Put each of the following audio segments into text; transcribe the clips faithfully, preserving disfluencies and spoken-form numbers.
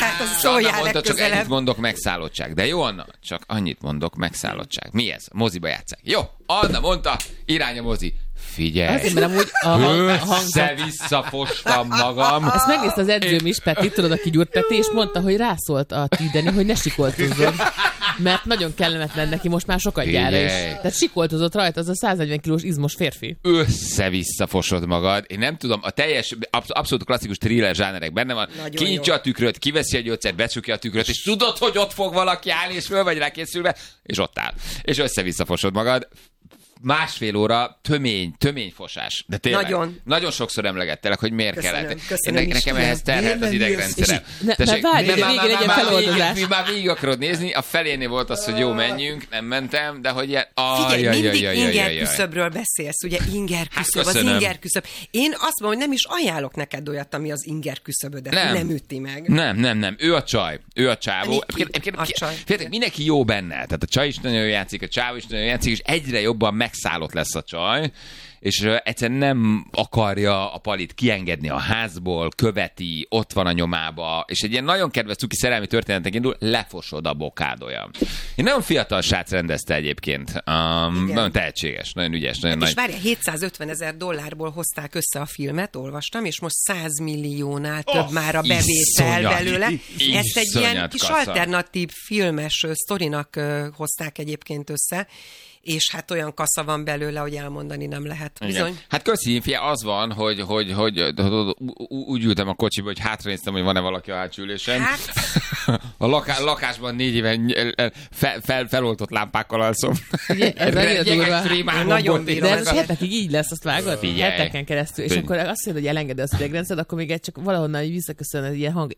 Hát az szóljál mondta, csak legközelebb. ennyit mondok, megszállottság. De jó, Anna, csak annyit mondok, megszállottság. Mi ez? Moziba játsszák. Jó, Anna mondta, irány a mozi. Figyelj. Azért, mert amúgy a, hang, a hangzat... Össze-visszafostam magam. Ezt megnézte az edzőm is, Peti, tudod, aki Gyurgy Peti, és mondta, hogy rászólt a Tideni, hogy ne sikoltozzon. Mert nagyon kellemetlen neki most már sokat gyára is. Tehát sikoltozott rajta az a száznegyven kilós izmos férfi. Össze-visszafosod magad. Én nem tudom, a teljes, absz- abszolút klasszikus thriller zsánerek benne van. Kinyitja a tükröt, kiveszi a gyógyszert, becsukja a tükröt, és tudod, hogy ott fog valaki állni, és föl vagy rá készülve, és ott áll. És össze-visszafosod magad. Másfél óra tömény, töményfosás. De tényleg, nagyon. nagyon sokszor emlegettelek, hogy miért Köszönöm, kellett. köszönöm Én, nekem ehhez terhelt az idegrendszerem. Ne, ne, várj, hogy végén legyen feloldozás. Mi már végig akarod nézni, a felénél volt az, hogy jó, menjünk, nem mentem, de hogy ilyen... Figyelj, mindig inger küszöbről beszélsz, ugye inger küszöb, az inger küszöb. Én azt mondom, hogy nem is ajánlok neked olyat, ami az inger küszöbödet nem, nem üti meg. Nem, nem, nem. Ő a csaj. Ő a csávó. A csaj. Féltek, mindenki jó benne. Tehát a csaj is nagyon játszik, a csávó is nagyon játszik, és egyre jobban megszállott lesz a csaj, és uh, egyszerűen nem akarja a Palit kiengedni a házból, követi, ott van a nyomába, és egy ilyen nagyon kedves cuki szerelmi történetnek indul, lefosod a bokádolya. Én nagyon fiatal srác rendezte egyébként. Um, nagyon tehetséges, nagyon ügyes. Nagyon hát és nagy... várjál, hétszázötven ezer dollárból hozták össze a filmet, olvastam, és most száz milliónál több oh, már a bevétel iszonyat, belőle. Ezt egy ilyen kis kassa. alternatív filmes sztorinak uh, hozták egyébként össze, és hát olyan kassa van belőle, hogy elmondani nem lehet. Bizony. Igen. Hát köszi, fia, az van, hogy, hogy, hogy, hogy úgy ültem a kocsiba, hogy hátranéztem, hogy van-e valaki a hátsülésen. Hát... A laká, lakásban négy éven fel, fel, feloltott lámpákkal alszom. Ugye, ez nagyon durva. Nagyon de ez hetekig így lesz, azt vágod? Figyelj. Heteken keresztül. És Figyelj. akkor azt mondod, hogy elengeded az idegrendszert, akkor még egy csak valahonnan visszaköszön ilyen hang.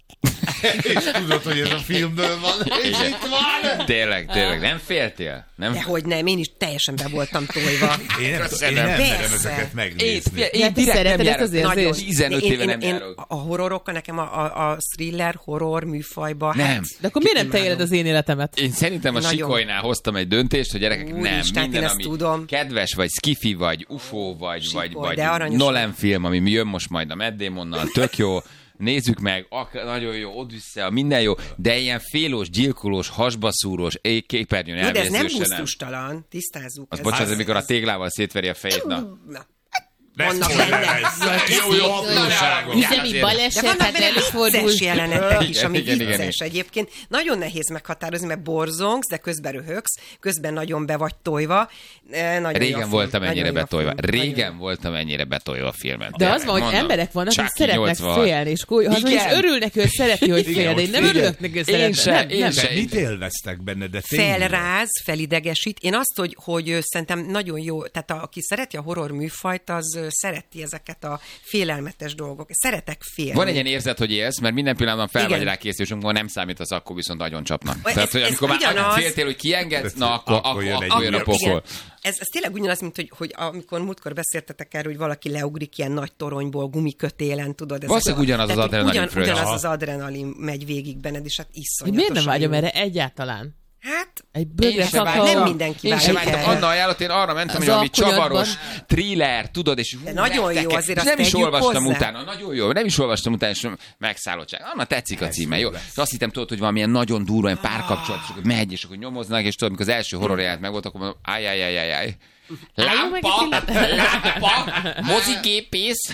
És tudod, hogy ez a filmből van, és itt van. Tényleg, tényleg. Nem féltél? Nem? Dehogy nem, én is teljesen be voltam tojva. Én nem, Köszönöm. én nem merem Persze. ezeket megnézni. Én, én Hát direkt nem szereted ezt járok. az érzést? Nagyon. tizenöt Én- éve én- nem én járok. A horrorokkal nekem a, a, a thriller, horror műfajba. Nem. Hát, De akkor miért nem te imádom. éled az én életemet? Én szerintem a Nagyon. Sikolynál hoztam egy döntést, hogy gyerekek, Úr nem, Isten, minden, én ezt ami tudom. kedves, vagy skifi, vagy ufó, vagy, Sikoly, vagy, de vagy aranyos. Nolan film, ami jön most majd a Matt Damonnal, tök jó, nézzük meg, ak- nagyon jó, Odyssea, minden jó, de ilyen félós, gyilkolós, hasbaszúrós, é- képernyőn Jó, de ez nem elvérzősen gusztustalan, tisztázzuk. Az ez- bocsánat, ez- amikor a téglával szétveri a fejét, na. Na, Ne vannak szólj benne. ez. Jó, jó apróságok. Üzemi De baleset, vannak hát benne előfordul. vicces jelenetek is, ami Igen, igen, igen, vicces egyébként. Nagyon nehéz meghatározni, mert borzongsz, de közben röhögsz, közben nagyon be vagy tojva. Eh, Nagyon jó Régen film, voltam ennyire nagyon jó betojva. film, nagyon Régen jó. voltam ennyire betojva a filmet. De az van, hogy Mondom, emberek vannak, hogy Chucky szeretnek nyolcvan. félni, és akkor az is Igen. örül neki, hogy szereti, hogy fél, de én nem Igen. örülök neki, hogy Én szeretne. se, Nem, én nem. se. De mit élveztek benne, de tényleg? Felráz, felidegesít. Én azt, hogy, hogy ö, szerintem nagyon jó, tehát a, aki szereti a horror műfajt, az ö, szereti ezeket a félelmetes dolgok. Szeretek félni. Van egy ilyen érzet, hogy élsz, mert minden pillanatban fel Igen. vagy rá készül, és amikor nem számítasz, akkor viszont agyon csapnak. Ez- Tehát, hogy ez amikor már ugyanaz. féltél, hogy kiengedsz, na akkor, Akkor akkor, jön egy akkor jön a újabb. pokol. Igen. Ez, ez tényleg ugyanaz, mint hogy, hogy amikor múltkor beszéltetek erről, hogy valaki leugrik ilyen nagy toronyból, gumikötélen, tudod. ezek Valószínűleg a- ugyanaz az tehát, hogy adrenalin ugyan, fröccs. ugyanaz Aha. az adrenalin megy végig benned, és hát Hogy iszonyatosan miért nem vágyom jó. erre egyáltalán? Hát, Egy bögre Én sem kakao. nem mindenki Én sem vágyik vágytam. erre. Anna ajánlott, én arra mentem, Az hogy valami alkonyatban. csavaros thriller, tudod, és hú, De nagyon jó, retteket. azért És azt nem is tegyük olvastam hozzá. utána, nagyon jó, nem is olvastam utána, és megszállottság. Anna tetszik a címe, jó? És azt hittem, tudod, hogy valamilyen nagyon durva, ilyen párkapcsolat, és akkor megy, és akkor nyomoznak, és tudod, amikor az első horror jelent meg volt, akkor mondom, áj, áj, áj, áj, áj. Lámpa, lámpa, mozigépész.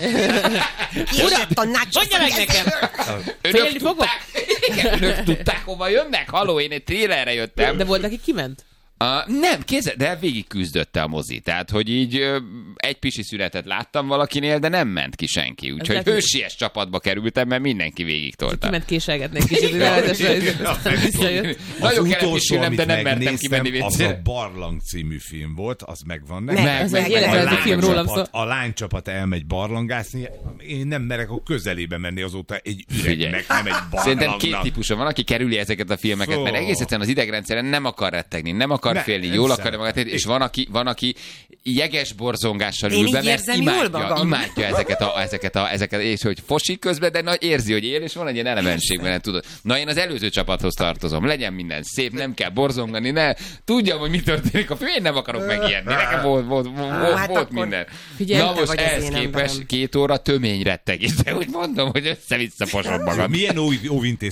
Ki a tanács? Mondja meg nekem! Önök Félni fogok? tudták, igen, önök tudták, hova jönnek? Halló, én egy thrillerre jöttem. De volt, aki kiment? Uh, nem, kézzel, de végig küzdötte a mozi. Tehát, hogy így ö, egy pisi szünetet láttam valakinél, de nem ment ki senki. Úgyhogy lehet, hogy- hősies csapatba kerültem, mert mindenki végig tolta. Kiment késelgetni egy kicsit, hogy visszajött. Az Nagyon kellett utolsó, kísérnem, amit de nem mertem megnéztem, kimenni az viccére. a Barlang című film volt, az megvan Meg, nektek? Az meg, egy meg, életrajzi meg. film rólam szól. A lánycsapat elmegy barlangászni, én nem merek a közelébe menni azóta egy üregnek, nem egy Szerintem barlangnak. két típusa van, aki kerüli ezeket a filmeket, mert Szó. egész egyszerűen az idegrendszeren nem akar rettegni, nem akar Ne, félni, nem jól szeret. akarja magát, és van aki, van, aki jeges borzongással Én ül így be, mert érzem jól imádja, magam. imádja ezeket, a, ezeket, a, ezeket, és hogy fosik közben, de na, érzi, hogy él, és van egy ilyen elemenség benne, tudod. Na, én az előző csapathoz tartozom, legyen minden szép, nem kell borzongani, ne, tudjam, hogy mi történik a film, én nem akarok megijedni, nekem volt, volt, volt, hát volt akkor minden. figyelj, Na te most vagy az ehhez én képest emberem. két óra tömény rettegés, de úgy mondom, hogy össze-vissza posod magad. Milyen óv- óvintézkedések